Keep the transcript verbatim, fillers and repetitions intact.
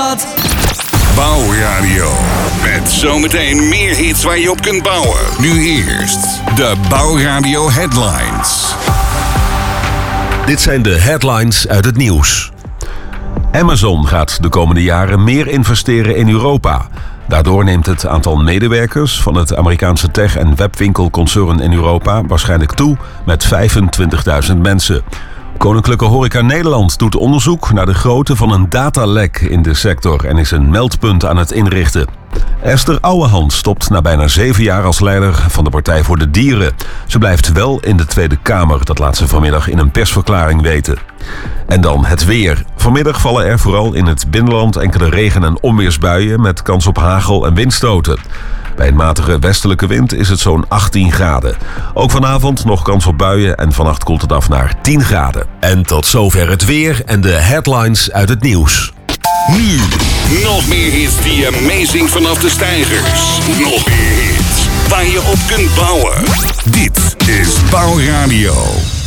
dat? Bouwradio. Met zometeen meer hits waar je op kunt bouwen. Nu eerst de Bouwradio Headlines. Dit zijn de headlines uit het nieuws. Amazon gaat de komende jaren meer investeren in Europa. Daardoor neemt het aantal medewerkers van het Amerikaanse tech- en webwinkelconcern in Europa waarschijnlijk toe met vijfentwintigduizend mensen. Koninklijke Horeca Nederland doet onderzoek naar de grootte van een datalek in de sector en is een meldpunt aan het inrichten. Esther Ouwehand stopt na bijna zeven jaar als leider van de Partij voor de Dieren. Ze blijft wel in de Tweede Kamer, dat laat ze vanmiddag in een persverklaring weten. En dan het weer. Vanmiddag vallen er vooral in het binnenland enkele regen- en onweersbuien met kans op hagel en windstoten. Bij een matige westelijke wind is het zo'n achttien graden. Ook vanavond nog kans op buien en vannacht koelt het af naar tien graden. En tot zover het weer en de headlines uit het nieuws. Nu, nog meer hits die amazing vanaf de stijgers. Nog meer hits waar je op kunt bouwen. Dit is Bouwradio.